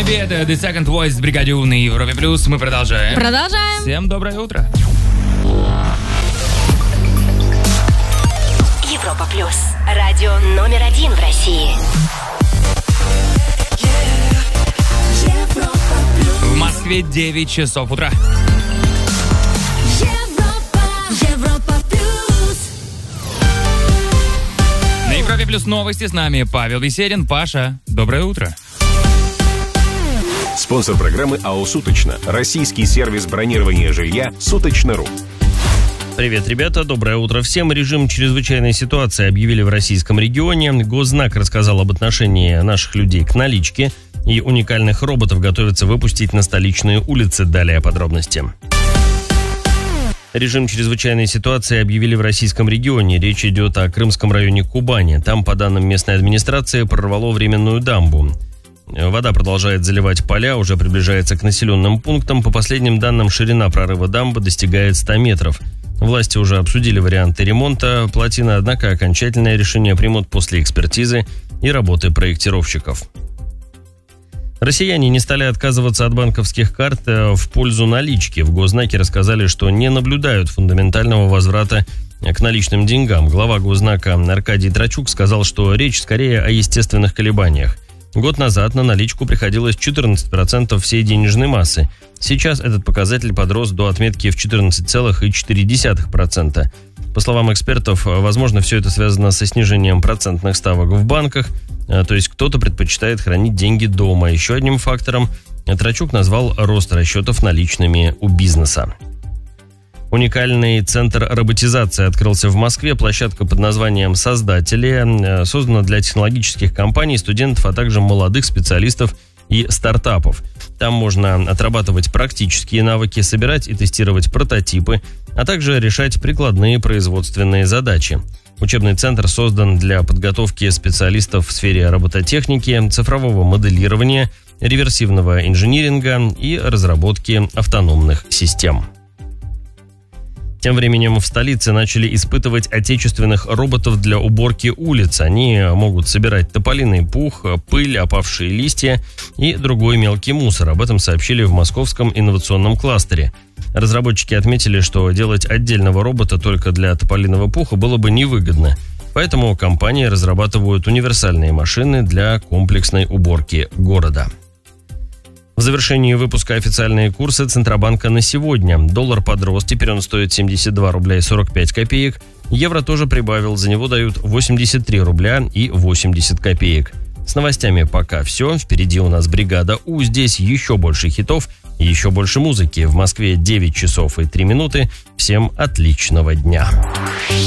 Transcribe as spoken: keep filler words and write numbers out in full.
привет! The Second Voice в бригаде У на Европе Плюс. Мы продолжаем. Продолжаем. Всем доброе утро. Европа Плюс. Радио номер один в России. В Москве девять часов утра. На Европе Плюс новости с нами Павел Беседин. Паша, доброе утро. Спонсор программы АО «Суточно». Российский сервис бронирования жилья «Суточно.ру». Привет, ребята, доброе утро всем. Режим чрезвычайной ситуации объявили в российском регионе. Госзнак рассказал об отношении наших людей к наличке. И уникальных роботов готовятся выпустить на столичные улицы. Далее подробности. Режим чрезвычайной ситуации объявили в российском регионе. Речь идет о Крымском районе Кубани. Там, по данным местной администрации, прорвало временную дамбу. Вода продолжает заливать поля, уже приближается к населенным пунктам. По последним данным, ширина прорыва дамбы достигает ста метров. Власти уже обсудили варианты ремонта плотины, однако окончательное решение примут после экспертизы и работы проектировщиков. Россияне не стали отказываться от банковских карт в пользу налички. В Госзнаке рассказали, что не наблюдают фундаментального возврата к наличным деньгам. Глава Госзнака Аркадий Трачук сказал, что речь скорее о естественных колебаниях. Год назад на наличку приходилось четырнадцать процентов всей денежной массы. Сейчас этот показатель подрос до отметки в четырнадцать целых четыре десятых процента. По словам экспертов, возможно, все это связано со снижением процентных ставок в банках, то есть кто-то предпочитает хранить деньги дома. Еще одним фактором Трачук назвал рост расчетов наличными у бизнеса. Уникальный центр роботизации открылся в Москве. Площадка под названием «Создатели» создана для технологических компаний, студентов, а также молодых специалистов и стартапов. Там можно отрабатывать практические навыки, собирать и тестировать прототипы, а также решать прикладные производственные задачи. Учебный центр создан для подготовки специалистов в сфере робототехники, цифрового моделирования, реверсивного инжиниринга и разработки автономных систем. Тем временем в столице начали испытывать отечественных роботов для уборки улиц. Они могут собирать тополиный пух, пыль, опавшие листья и другой мелкий мусор. Об этом сообщили в московском инновационном кластере. Разработчики отметили, что делать отдельного робота только для тополиного пуха было бы невыгодно. Поэтому компании разрабатывают универсальные машины для комплексной уборки города. В завершении выпуска официальные курсы Центробанка на сегодня. Доллар подрос, теперь он стоит семьдесят два рубля и сорок пять копеек. Евро тоже прибавил, за него дают восемьдесят три рубля и восемьдесят копеек. С новостями пока все. Впереди у нас бригада У. Здесь еще больше хитов, еще больше музыки. В Москве девять часов и три минуты. Всем отличного дня.